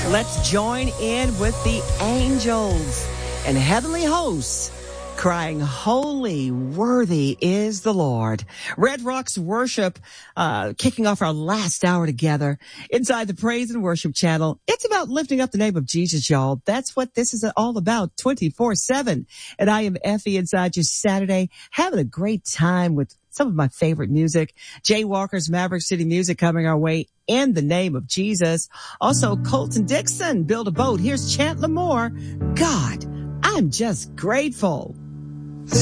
Let's join in with the angels and heavenly hosts crying, holy, worthy is the Lord. Red Rocks Worship, kicking off our last hour together inside the Praise and Worship channel. It's about lifting up the name of Jesus, y'all. That's what this is all about 24/7. And I am Effie inside your Saturday, having a great time with some of my favorite music. Jay Walker's Maverick City Music coming our way in the name of Jesus. Also, Colton Dixon, Build a Boat. Here's Chandler Moore. God, I'm just grateful.